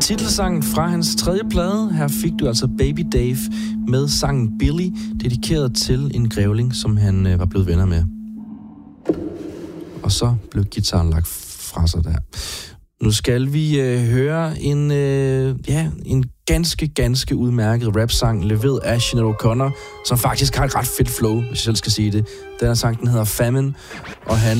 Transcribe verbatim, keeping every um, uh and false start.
Titelsangen fra hans tredje plade. Her fik du altså Baby Dave med sangen Billy, dedikeret til en grævling, som han øh, var blevet venner med. Og så blev gitaren lagt fra sig der. Nu skal vi øh, høre en, øh, ja, en ganske, ganske udmærket rapsang, leveret af Sinéad O'Connor, som faktisk har et ret fedt flow, hvis jeg selv skal sige det. Den her sang, den hedder Famine, og han